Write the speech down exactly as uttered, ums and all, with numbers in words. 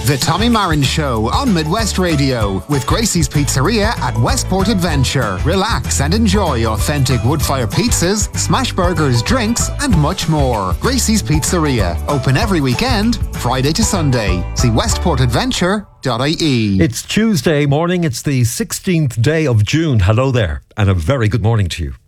The Tommy Marin Show on Midwest Radio with Gracie's Pizzeria at Westport Adventure. Relax and enjoy authentic wood-fire pizzas, smash burgers, drinks and much more. Gracie's Pizzeria, open every weekend, Friday to Sunday. See westport adventure dot I E. It's Tuesday morning, it's the sixteenth day of June. Hello there and a very good morning to you.